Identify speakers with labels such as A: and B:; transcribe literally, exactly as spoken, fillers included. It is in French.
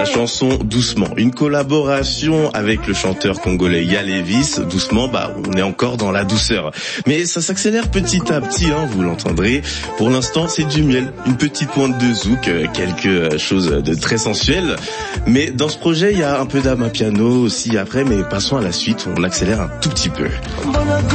A: la chanson Doucement, une collaboration avec le chanteur congolais Yalevis. Doucement, bah on est encore dans la douceur, mais ça s'accélère petit à petit, hein, vous l'entendrez. Pour l'instant, c'est du miel, une petite pointe de zouk, quelque chose de très sensuel. Mais dans ce projet, il y a un peu d'amapiano aussi après, mais passons à la suite, on accélère un tout petit peu.